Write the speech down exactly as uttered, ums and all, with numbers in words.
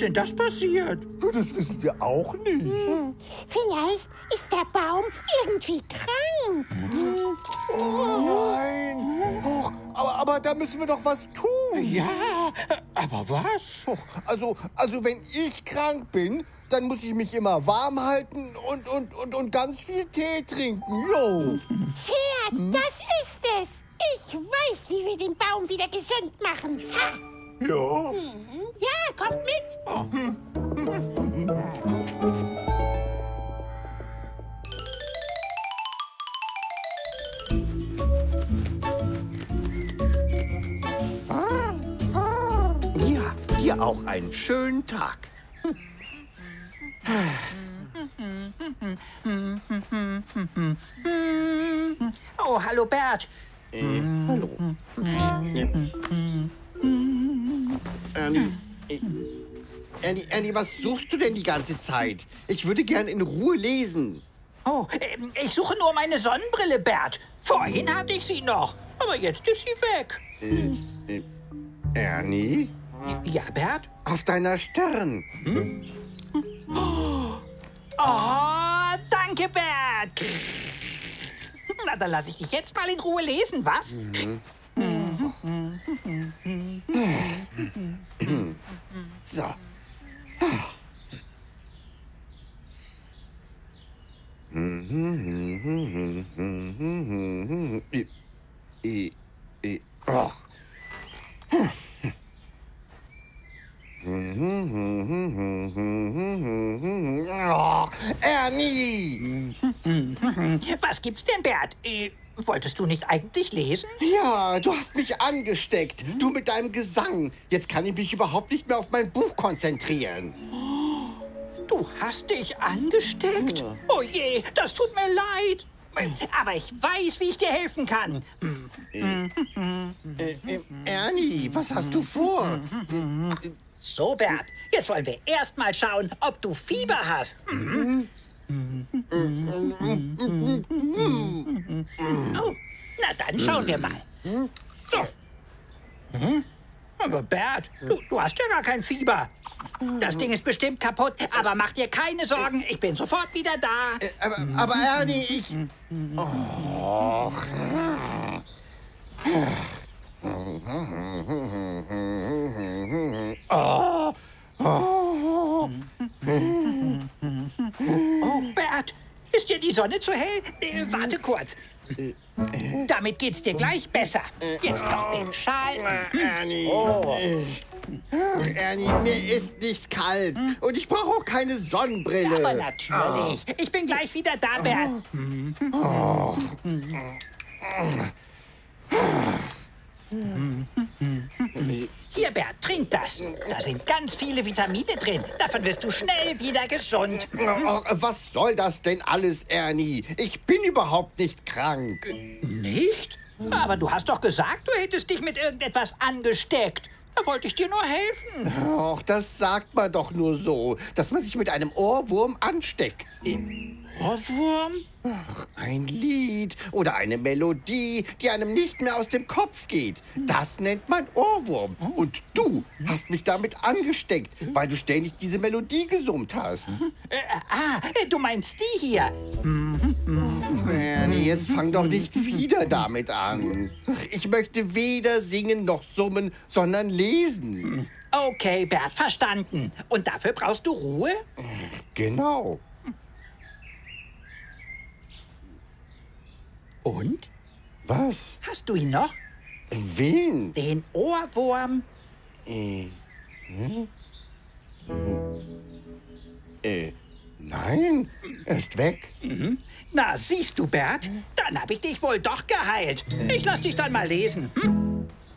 denn das passiert? Das wissen wir auch nicht. Hm. Vielleicht ist der Baum irgendwie krank. Hm. Oh nein. Oh, aber, aber da müssen wir doch was tun. Ja, aber was? Oh, also, also wenn ich krank bin, dann muss ich mich immer warm halten und, und, und, und ganz viel Tee trinken. Jo. Pferd, hm? Das ist es. Ich weiß, wie wir den Baum wieder gesund machen. Ha. Ja. Ja, kommt mit. Oh. Ja, dir auch einen schönen Tag. Oh, hallo Bert. Äh, hallo. Ernie, äh, Ernie, Ernie, was suchst du denn die ganze Zeit? Ich würde gern in Ruhe lesen. Oh, ich suche nur meine Sonnenbrille, Bert. Vorhin hatte ich sie noch, aber jetzt ist sie weg. Äh, äh, Ernie? Ja, Bert? Auf deiner Stirn. Hm? Oh, danke, Bert. Na, dann lasse ich dich jetzt mal in Ruhe lesen, was? Mhm. So. Oh. Oh, Ernie! Was gibt's denn, Bert? Äh, wolltest du nicht eigentlich lesen? Ja, du hast mich angesteckt. Du mit deinem Gesang. Jetzt kann ich mich überhaupt nicht mehr auf mein Buch konzentrieren. Du hast dich angesteckt? Ja. Oh je, das tut mir leid. Aber ich weiß, wie ich dir helfen kann. Äh, äh, äh, Ernie, was hast du vor? So, Bert, jetzt wollen wir erst mal schauen, ob du Fieber hast. Mhm. Oh, na dann schauen wir mal. So. Aber Bert, du, du hast ja gar kein Fieber. Das Ding ist bestimmt kaputt, aber mach dir keine Sorgen, ich bin sofort wieder da. Äh, aber, aber Ernie, ich... Oh. Oh. Oh. Oh, Bert, ist dir die Sonne zu hell? Äh, warte kurz. Damit geht's dir gleich besser. Jetzt noch den Schal. Ernie. Oh. Ernie, mir ist nicht kalt. Und ich brauche auch keine Sonnenbrille. Aber natürlich. Ich bin gleich wieder da, Bert. Oh. Hier, Bert, trink das. Da sind ganz viele Vitamine drin. Davon wirst du schnell wieder gesund. Oh, was soll das denn alles, Ernie? Ich bin überhaupt nicht krank. Nicht? Aber du hast doch gesagt, du hättest dich mit irgendetwas angesteckt. Da wollte ich dir nur helfen. Ach, das sagt man doch nur so, dass man sich mit einem Ohrwurm ansteckt. Ohrwurm? Ach, ein Lied oder eine Melodie, die einem nicht mehr aus dem Kopf geht. Das nennt man Ohrwurm. Und du hast mich damit angesteckt, weil du ständig diese Melodie gesummt hast. Äh, ah, du meinst die hier? Ernie, jetzt fang doch nicht wieder damit an. Ich möchte weder singen noch summen, sondern lesen. Okay, Bert, verstanden. Und dafür brauchst du Ruhe? Genau. Und? Was? Hast du ihn noch? Wen? Den Ohrwurm. Äh, hm? äh, nein, er ist weg. Mhm. Na, siehst du, Bert? Dann hab ich dich wohl doch geheilt. Ich lass dich dann mal lesen. Hm?